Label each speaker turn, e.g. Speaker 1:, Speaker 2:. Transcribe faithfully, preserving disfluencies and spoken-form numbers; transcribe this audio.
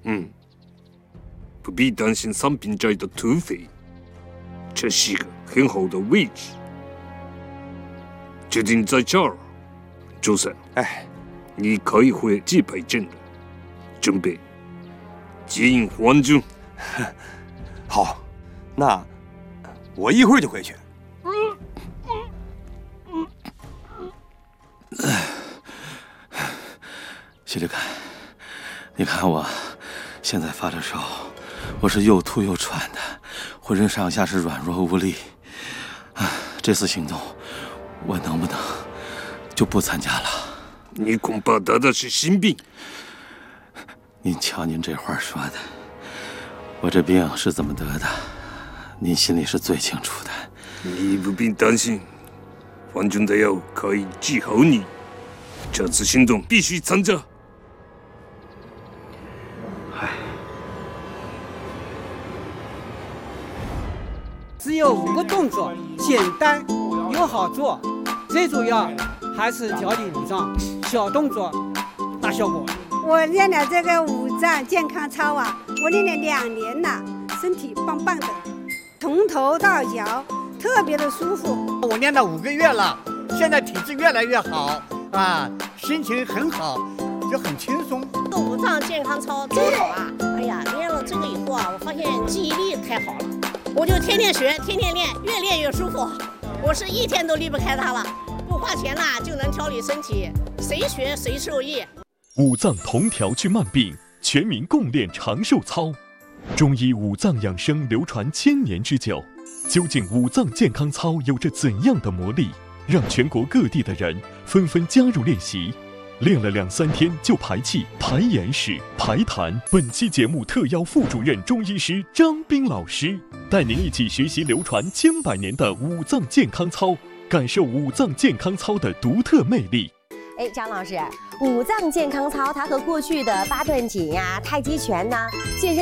Speaker 1: 嗯，不必担心伤病债的土匪，这是个很好的位置。决定在这儿，周三。
Speaker 2: 哎，
Speaker 1: 你可以回击败阵了，准备接应皇军。
Speaker 2: 好，那我一会儿就回去。
Speaker 3: 西里坎，你看我现在发着烧，我是又吐又喘的，浑身上下是软弱无力。啊，这次行动，我能不能就不参加了？
Speaker 1: 你恐怕得的是心病。
Speaker 3: 您瞧您这话说的，我这病是怎么得的，您心里是最清楚的。
Speaker 1: 你不必担心，皇军的药可以治好你。这次行动必须参加。
Speaker 4: 只有五个动作，简单又好做，最主要还是调理五脏，小动作大效果。
Speaker 5: 我练了这个五脏健康操啊，我练了两年了，身体棒棒的，从头到脚特别的舒服。
Speaker 6: 我练了五个月了，现在体质越来越好啊，心情很好，就很轻松。
Speaker 7: 这五脏健康操真好啊！哎呀，练了这个以后啊，我发现记忆力太好了，我就天天学，天天练，越练越舒服。我是一天都离不开它了，不花钱啦就能调理身体，谁学谁受益。
Speaker 8: 五脏同调去慢病，全民共练长寿操。中医五脏养生流传千年之久，究竟五脏健康操有着怎样的魔力，让全国各地的人纷纷加入练习？练了两三天就排气、排眼屎、排痰。本期节目特邀副主任中医师张斌老师，带您一起学习流传千百年的五脏健康操，感受五脏健康操的独特魅力。
Speaker 9: 哎，张老师，五脏健康操它和过去的八段锦呀、太极拳呐、健身